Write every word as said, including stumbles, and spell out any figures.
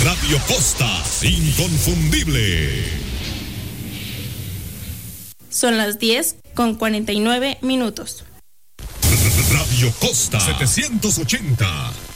Radio Costa, inconfundible. Son las diez con cuarenta y nueve minutos. Radio Costa setecientos ochenta.